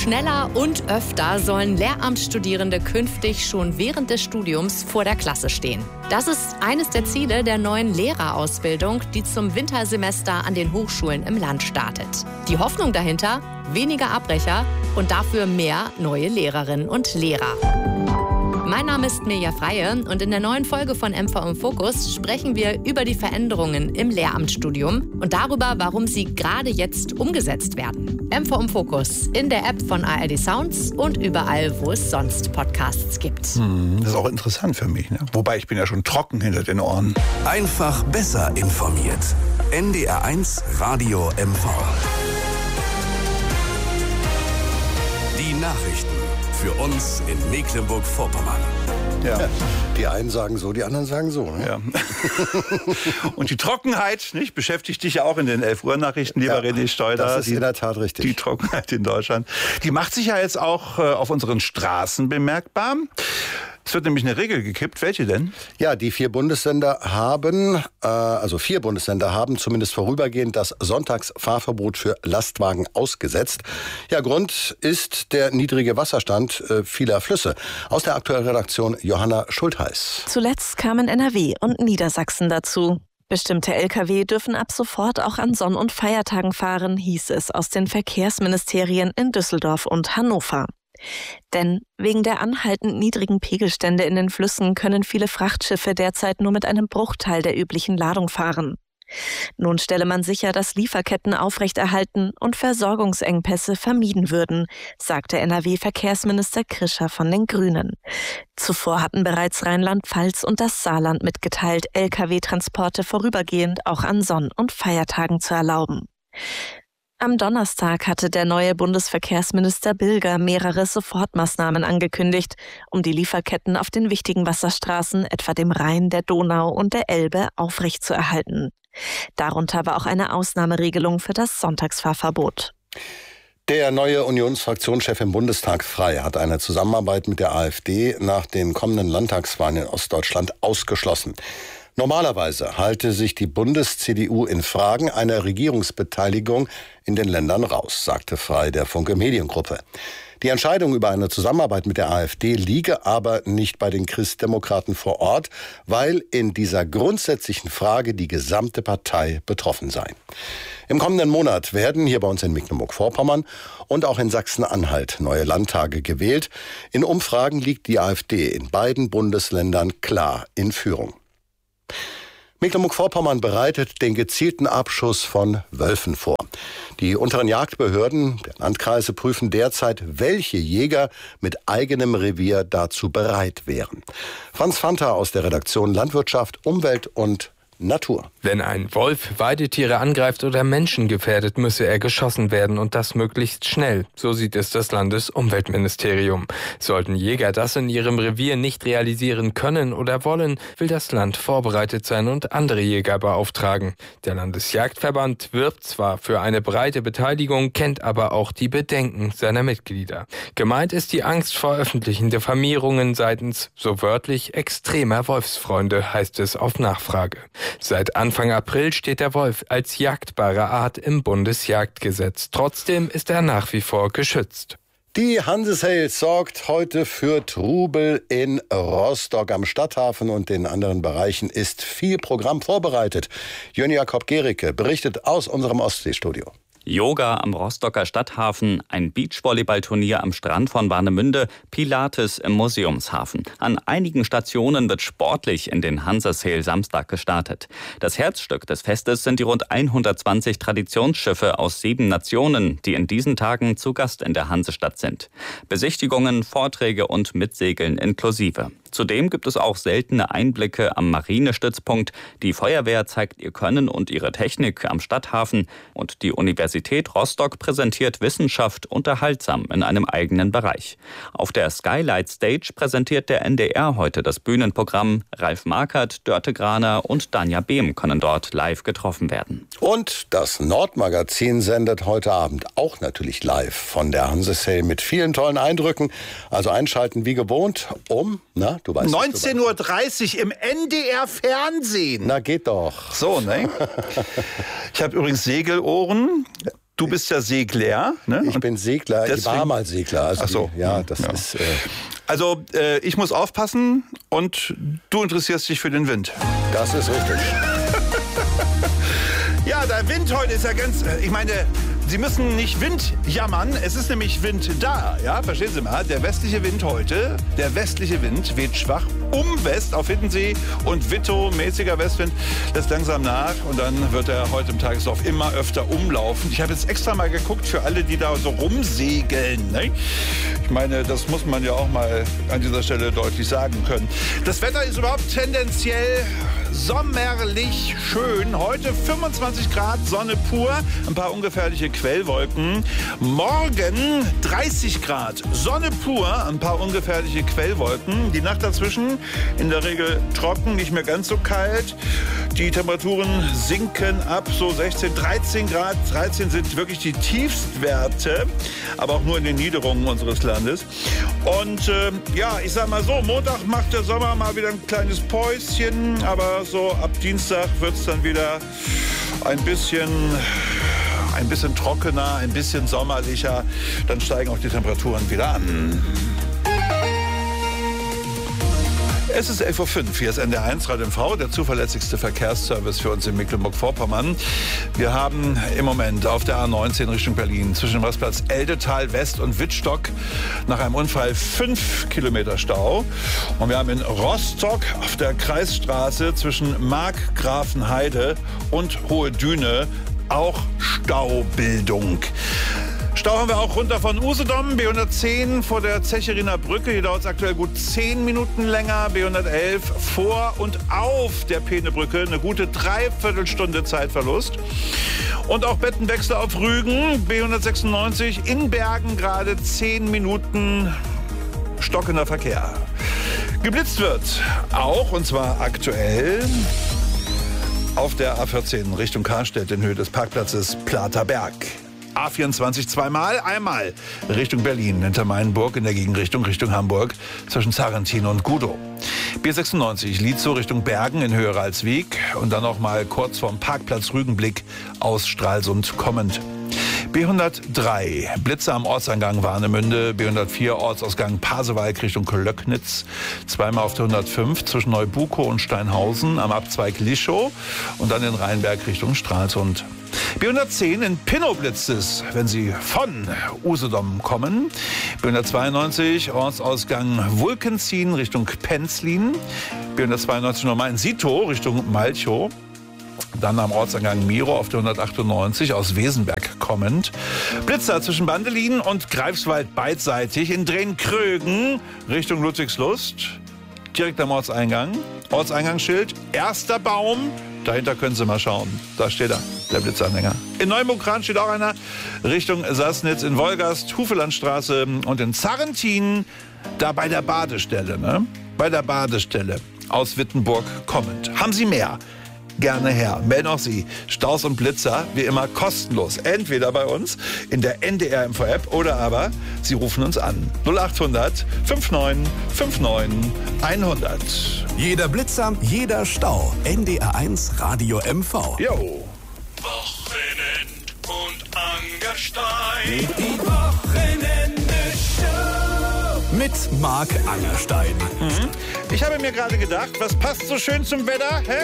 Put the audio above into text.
Schneller und öfter sollen Lehramtsstudierende künftig schon während des Studiums vor der Klasse stehen. Das ist eines der Ziele der neuen Lehrerausbildung, die zum Wintersemester an den Hochschulen im Land startet. Die Hoffnung dahinter? Weniger Abbrecher und dafür mehr neue Lehrerinnen und Lehrer. Mein Name ist Mirja Freie und in der neuen Folge von MV im Fokus sprechen wir über die Veränderungen im Lehramtsstudium und darüber, warum sie gerade jetzt umgesetzt werden. MV im Fokus in der App von ARD Sounds und überall, wo es sonst Podcasts gibt. Das ist auch interessant für mich, ne? Wobei ich bin ja schon trocken hinter den Ohren. Einfach besser informiert. NDR1 Radio MV. Die Nachrichten für uns in Mecklenburg-Vorpommern. Ja, die einen sagen so, die anderen sagen so. Ne? Ja. Und die Trockenheit, nicht, beschäftigt dich ja auch in den 11-Uhr-Nachrichten, lieber René Steuder. Das ist in der Tat richtig. Die Trockenheit in Deutschland. Die macht sich ja jetzt auch auf unseren Straßen bemerkbar. Es wird nämlich eine Regel gekippt. Welche denn? Ja, die vier Bundesländer haben zumindest vorübergehend das Sonntagsfahrverbot für Lastwagen ausgesetzt. Ja, Grund ist der niedrige Wasserstand vieler Flüsse. Aus der aktuellen Redaktion Johanna Schultheiß. Zuletzt kamen NRW und Niedersachsen dazu. Bestimmte Lkw dürfen ab sofort auch an Sonn- und Feiertagen fahren, hieß es aus den Verkehrsministerien in Düsseldorf und Hannover. Denn wegen der anhaltend niedrigen Pegelstände in den Flüssen können viele Frachtschiffe derzeit nur mit einem Bruchteil der üblichen Ladung fahren. Nun stelle man sicher, dass Lieferketten aufrechterhalten und Versorgungsengpässe vermieden würden, sagte NRW-Verkehrsminister Krischer von den Grünen. Zuvor hatten bereits Rheinland-Pfalz und das Saarland mitgeteilt, Lkw-Transporte vorübergehend auch an Sonn- und Feiertagen zu erlauben. Am Donnerstag hatte der neue Bundesverkehrsminister Bilger mehrere Sofortmaßnahmen angekündigt, um die Lieferketten auf den wichtigen Wasserstraßen, etwa dem Rhein, der Donau und der Elbe, aufrechtzuerhalten. Darunter war auch eine Ausnahmeregelung für das Sonntagsfahrverbot. Der neue Unionsfraktionschef im Bundestag Frey hat eine Zusammenarbeit mit der AfD nach den kommenden Landtagswahlen in Ostdeutschland ausgeschlossen. Normalerweise halte sich die Bundes-CDU in Fragen einer Regierungsbeteiligung in den Ländern raus, sagte Frey der Funke Mediengruppe. Die Entscheidung über eine Zusammenarbeit mit der AfD liege aber nicht bei den Christdemokraten vor Ort, weil in dieser grundsätzlichen Frage die gesamte Partei betroffen sei. Im kommenden Monat werden hier bei uns in Mecklenburg-Vorpommern und auch in Sachsen-Anhalt neue Landtage gewählt. In Umfragen liegt die AfD in beiden Bundesländern klar in Führung. Mecklenburg-Vorpommern bereitet den gezielten Abschuss von Wölfen vor. Die unteren Jagdbehörden der Landkreise prüfen derzeit, welche Jäger mit eigenem Revier dazu bereit wären. Franz Fanta aus der Redaktion Landwirtschaft, Umwelt und Natur. Wenn ein Wolf Weidetiere angreift oder Menschen gefährdet, müsse er geschossen werden und das möglichst schnell. So sieht es das Landesumweltministerium. Sollten Jäger das in ihrem Revier nicht realisieren können oder wollen, will das Land vorbereitet sein und andere Jäger beauftragen. Der Landesjagdverband wirbt zwar für eine breite Beteiligung, kennt aber auch die Bedenken seiner Mitglieder. Gemeint ist die Angst vor öffentlichen Diffamierungen seitens, so wörtlich, extremer Wolfsfreunde, heißt es auf Nachfrage. Seit Anfang April steht der Wolf als jagdbare Art im Bundesjagdgesetz. Trotzdem ist er nach wie vor geschützt. Die Hanse sorgt heute für Trubel in Rostock. Am Stadthafen und den anderen Bereichen ist viel Programm vorbereitet. Jön Jakob Gericke berichtet aus unserem Ostseestudio. Yoga am Rostocker Stadthafen, ein Beachvolleyballturnier am Strand von Warnemünde, Pilates im Museumshafen. An einigen Stationen wird sportlich in den Hanse Samstag gestartet. Das Herzstück des Festes sind die rund 120 Traditionsschiffe aus 7 Nationen, die in diesen Tagen zu Gast in der Hansestadt sind. Besichtigungen, Vorträge und Mitsegeln inklusive. Zudem gibt es auch seltene Einblicke am Marinestützpunkt. Die Feuerwehr zeigt ihr Können und ihre Technik am Stadthafen. Und die Universität Rostock präsentiert Wissenschaft unterhaltsam in einem eigenen Bereich. Auf der Skylight Stage präsentiert der NDR heute das Bühnenprogramm. Ralf Markert, Dörte Graner und Danja Behm können dort live getroffen werden. Und das Nordmagazin sendet heute Abend auch natürlich live von der Hanse Sail mit vielen tollen Eindrücken. Also einschalten wie gewohnt um, 19:30 Uhr im NDR Fernsehen. Na, geht doch. So, ne? Ich habe übrigens Segelohren. Du bist ja Segler, ne? Ich bin Segler, ich war mal Segler. Also ach so. ist... Also ich muss aufpassen und du interessierst dich für den Wind. Das ist richtig. Ja, der Wind heute ist ja ganz... Ich meine, Sie müssen nicht Wind jammern, es ist nämlich Wind da. Ja, verstehen Sie mal, der westliche Wind heute, der westliche Wind weht schwach West auf Hiddensee und Wittow, mäßiger Westwind, lässt langsam nach und dann wird er heute im Tagesverlauf immer öfter umlaufen. Ich habe jetzt extra mal geguckt für alle, die da so rumsegeln. Ne? Ich meine, das muss man ja auch mal an dieser Stelle deutlich sagen können. Das Wetter ist überhaupt tendenziell sommerlich schön. Heute 25 Grad, Sonne pur, ein paar ungefährliche Quellwolken. Morgen 30 Grad, Sonne pur, ein paar ungefährliche Quellwolken. Die Nacht dazwischen in der Regel trocken, nicht mehr ganz so kalt. Die Temperaturen sinken ab so 16, 13 Grad. 13 sind wirklich die Tiefstwerte, aber auch nur in den Niederungen unseres Landes. Und ja, ich sag mal so, Montag macht der Sommer mal wieder ein kleines Päuschen, aber so ab Dienstag wird es dann wieder ein bisschen trockener, ein bisschen sommerlicher. Dann steigen auch die Temperaturen wieder an. Es ist 11.05 Uhr, hier ist NDR1 Radio MV, der zuverlässigste Verkehrsservice für uns in Mecklenburg-Vorpommern. Wir haben im Moment auf der A19 Richtung Berlin zwischen dem Rastplatz Eldetal West und Wittstock nach einem Unfall 5 Kilometer Stau. Und wir haben in Rostock auf der Kreisstraße zwischen Markgrafenheide und Hohe Düne auch Staubildung. Stau haben wir auch runter von Usedom, B110 vor der Zecheriner Brücke. Hier dauert es aktuell gut 10 Minuten länger. B111 vor und auf der Peenebrücke. Eine gute Dreiviertelstunde Zeitverlust. Und auch Bettenwechsel auf Rügen, B196 in Bergen gerade 10 Minuten stockender Verkehr. Geblitzt wird auch, und zwar aktuell, auf der A14 Richtung Karstedt in Höhe des Parkplatzes Platerberg. A24 zweimal, einmal Richtung Berlin, hinter Mainburg in der Gegenrichtung Richtung Hamburg zwischen Sarrentin und Gudow. B96 Lietzow Richtung Bergen in Höhe Ralswiek und dann noch mal kurz vorm Parkplatz Rügenblick aus Stralsund kommend. B103 Blitzer am Ortseingang Warnemünde, B104 Ortsausgang Pasewalk Richtung Klöcknitz, zweimal auf der 105 zwischen Neubukow und Steinhausen am Abzweig Lischow und dann in Rheinberg Richtung Stralsund. B110 in Pinnow blitzt es, wenn Sie von Usedom kommen. B192 Ortsausgang Wulkenzien Richtung Penzlin. B192 nochmal in Sitow Richtung Malchow. Dann am Ortseingang Miro auf der 198 aus Wesenberg kommend. Blitzer zwischen Bandelin und Greifswald beidseitig in Drehn-Krögen Richtung Ludwigslust. Direkt am Ortseingang. Ortseingangsschild, erster Baum. Dahinter können Sie mal schauen. Da steht er, der Blitzanhänger. In Neumokran steht auch einer Richtung Sassnitz, in Wolgast, Hufelandstraße und in Zarrentin, da bei der Badestelle, ne? Bei der Badestelle aus Wittenburg kommend. Haben Sie mehr? Gerne her. Melden auch Sie. Staus und Blitzer, wie immer kostenlos. Entweder bei uns in der NDR MV-App oder aber Sie rufen uns an. 0800 59 59 100. Jeder Blitzer, jeder Stau. NDR1 Radio MV. Jo. Wochenend und Angerstein. Die Wochenende-Show. Mit Marc Angerstein. Ich habe mir gerade gedacht, was passt so schön zum Wetter? Hä?